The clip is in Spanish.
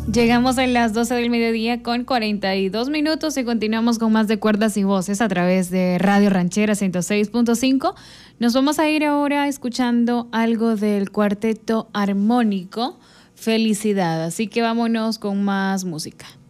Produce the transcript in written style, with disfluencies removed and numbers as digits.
Llegamos a las 12 del mediodía con 42 minutos y continuamos con más de Cuerdas y Voces a través de Radio Ranchera 106.5. Nos vamos a ir ahora escuchando algo del cuarteto armónico Felicidad, así que vámonos con más música.